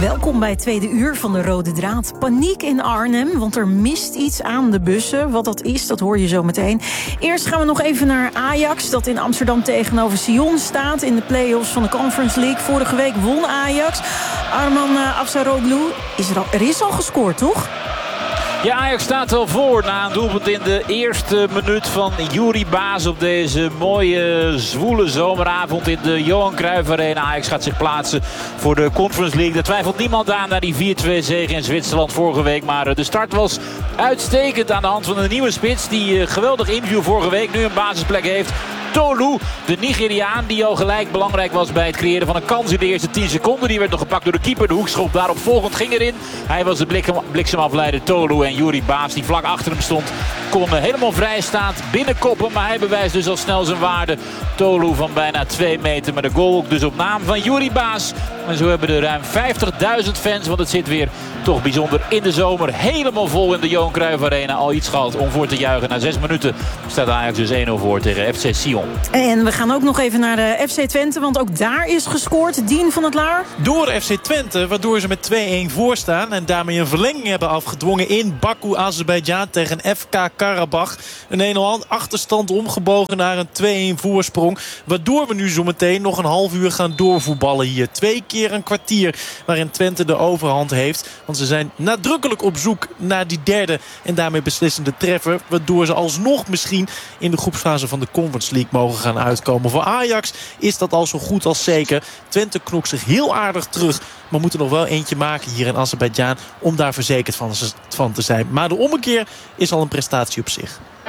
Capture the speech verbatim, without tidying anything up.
Welkom bij het tweede uur van de Rode Draad. Paniek in Arnhem, want er mist iets aan de bussen. Wat dat is, dat hoor je zo meteen. Eerst gaan we nog even naar Ajax, dat in Amsterdam tegenover Sion staat in de play-offs van de Conference League. Vorige week won Ajax. Arman uh, Afsaroglu, is er, al, er is al gescoord, toch? Ja, Ajax staat wel voor na een doelpunt in de eerste minuut van Yuri Baas op deze mooie zwoele zomeravond in de Johan Cruijff Arena. Ajax gaat zich plaatsen voor de Conference League. Daar twijfelt niemand aan na die vier twee zege in Zwitserland vorige week. Maar de start was uitstekend aan de hand van een nieuwe spits die geweldig inviel vorige week. Nu een basisplek heeft. Tolu, de Nigeriaan, die al gelijk belangrijk was bij het creëren van een kans in de eerste tien seconden. Die werd nog gepakt door de keeper. De hoekschop daarop volgend ging erin. Hij was de bliksemafleider Tolu en Yuri Baas, die vlak achter hem stond, kon helemaal vrij staan binnenkoppen. Maar hij bewijst dus al snel zijn waarde. Tolu van bijna twee meter met de goal ook dus op naam van Yuri Baas. En zo hebben er ruim vijftigduizend fans, want het zit weer toch bijzonder in de zomer. Helemaal vol in de Johan Cruijff Arena. Al iets gehad om voor te juichen. Na zes minuten staat Ajax dus één nul voor tegen F C Sion. En we gaan ook nog even naar de F C Twente, want ook daar is gescoord. Dien van het Laar. Door F C Twente, waardoor ze met twee-één voor staan en daarmee een verlenging hebben afgedwongen in Baku, Azerbeidzjan tegen F K Karabach. Een één nul achterstand omgebogen naar een twee-één voorsprong. Waardoor we nu zometeen nog een half uur gaan doorvoetballen hier. Twee keer een kwartier waarin Twente de overhand heeft. Want ze zijn nadrukkelijk op zoek naar die derde en daarmee beslissende treffer. Waardoor ze alsnog misschien in de groepsfase van de Conference League mogen gaan uitkomen. Voor Ajax is dat al zo goed als zeker. Twente knokt zich heel aardig terug, maar moet er nog wel eentje maken hier in Azerbeidzjan om daar verzekerd van, van te zijn. Maar de ommekeer is al een prestatie op zich.